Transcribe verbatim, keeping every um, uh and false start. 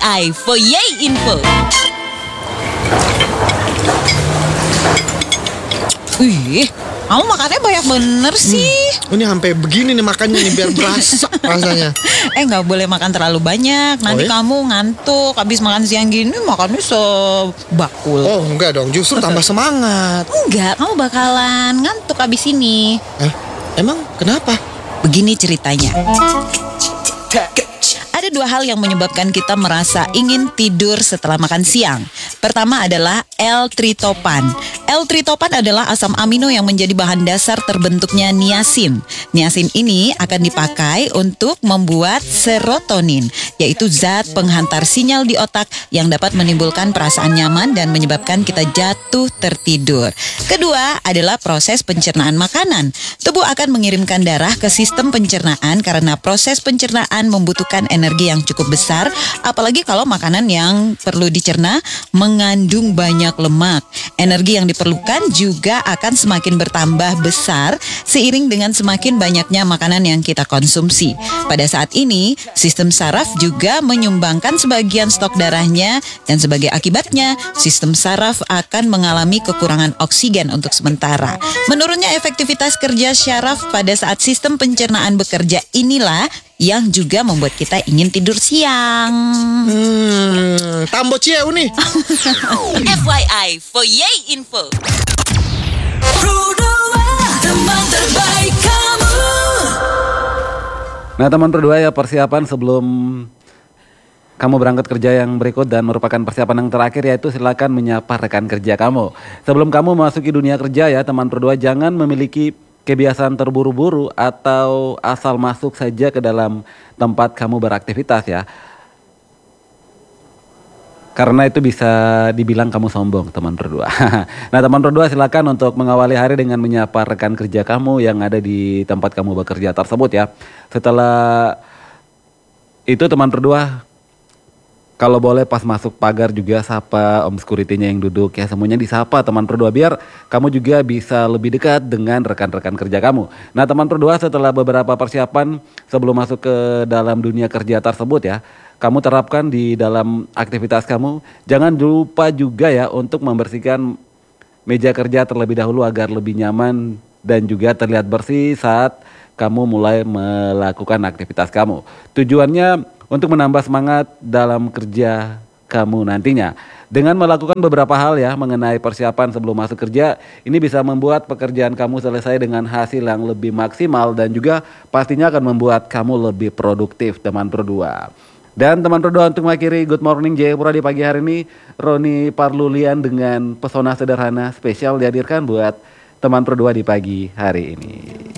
I for Yay Info. Wih, kamu makannya banyak bener sih. Hmm, ini sampai begini nih makannya nih biar berasa rasanya. Eh nggak boleh makan terlalu banyak. Nanti Oh, ya? kamu ngantuk. Habis makan siang gini makannya sebakul. Oh enggak dong, justru tambah semangat. Enggak, kamu bakalan ngantuk habis ini. Eh, emang kenapa? Begini ceritanya. Ada dua hal yang menyebabkan kita merasa ingin tidur setelah makan siang. Pertama adalah L-tritopan. L-tritopan adalah asam amino yang menjadi bahan dasar terbentuknya niacin. Niacin ini akan dipakai untuk membuat serotonin, yaitu zat penghantar sinyal di otak yang dapat menimbulkan perasaan nyaman dan menyebabkan kita jatuh tertidur. Kedua adalah proses pencernaan makanan. Tubuh akan mengirimkan darah ke sistem pencernaan karena proses pencernaan membutuhkan energi yang cukup besar, apalagi kalau makanan yang perlu dicerna mengandung banyak lemak. Energi yang diperlukan juga akan semakin bertambah besar seiring dengan semakin banyaknya makanan yang kita konsumsi. Pada saat ini, sistem saraf juga menyumbangkan sebagian stok darahnya dan sebagai akibatnya, sistem saraf akan mengalami kekurangan oksigen untuk sementara. Menurunnya efektivitas kerja syaraf pada saat sistem pencernaan bekerja inilah yang juga membuat kita ingin tidur siang. Hmm, tambo cieu nih. F Y I for Yay Info. Teman terbaik kamu. Nah teman berdua ya, persiapan sebelum kamu berangkat kerja yang berikut dan merupakan persiapan yang terakhir, yaitu silakan menyapa rekan kerja kamu. Sebelum kamu memasuki dunia kerja ya teman berdua, jangan memiliki kebiasaan terburu-buru atau asal masuk saja ke dalam tempat kamu beraktivitas ya. Karena itu bisa dibilang kamu sombong teman berdua. Nah teman berdua silakan untuk mengawali hari dengan menyapa rekan kerja kamu yang ada di tempat kamu bekerja tersebut ya. Setelah itu teman berdua, kalau boleh pas masuk pagar juga sapa om security-nya yang duduk ya, semuanya disapa teman berdua biar kamu juga bisa lebih dekat dengan rekan-rekan kerja kamu. Nah teman berdua, setelah beberapa persiapan sebelum masuk ke dalam dunia kerja tersebut ya, kamu terapkan di dalam aktivitas kamu. Jangan lupa juga ya untuk membersihkan meja kerja terlebih dahulu agar lebih nyaman dan juga terlihat bersih saat kamu mulai melakukan aktivitas kamu. Tujuannya untuk menambah semangat dalam kerja kamu nantinya. Dengan melakukan beberapa hal ya mengenai persiapan sebelum masuk kerja, ini bisa membuat pekerjaan kamu selesai dengan hasil yang lebih maksimal dan juga pastinya akan membuat kamu lebih produktif teman berdua. Dan teman berdua, untuk mengakhiri Good Morning Jayapura di pagi hari ini, Roni Parlulian dengan pesona sederhana spesial dihadirkan buat teman berdua di pagi hari ini.